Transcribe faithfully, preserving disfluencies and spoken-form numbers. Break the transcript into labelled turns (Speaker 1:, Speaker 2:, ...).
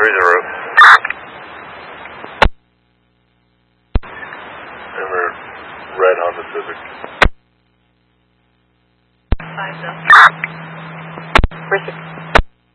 Speaker 1: three zero. And we're right on the Civic.
Speaker 2: Five zero. Richard.